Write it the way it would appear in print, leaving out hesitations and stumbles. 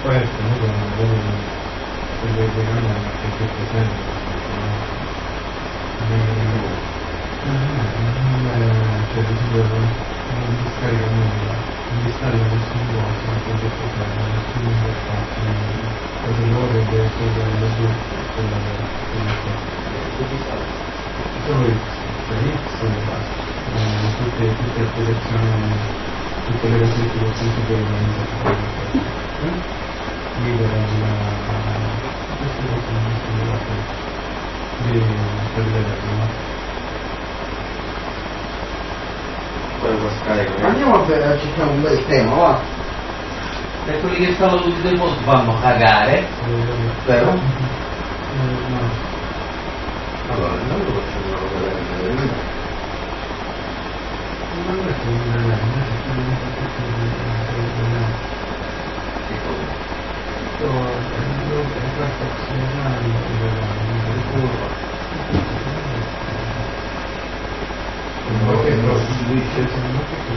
questo noi dobbiamo vedere che è presente. Cioè non discarica nulla, non discarica nessun vuoto, non c'è nessun spazio, perché loro deve essere la sua quella solo X, cioè X e basta. Tutte le posizioni, tutte le cose che possono vedere libera queste cose non sono di vedere. Andiamo a cercare un bel tema, va? E quelli che stanno tutti del mondo vanno a cagare, Vero? No. Allora, non lo facciamo una cosa Non è che lo si dice,